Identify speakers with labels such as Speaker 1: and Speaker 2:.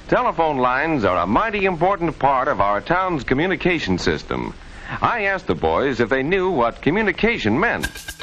Speaker 1: Telephone lines are a mighty important part of our town's communication system. I asked the boys if they knew what communication meant.